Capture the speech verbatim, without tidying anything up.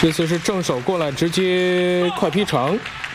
这次是正手过来直接快劈长。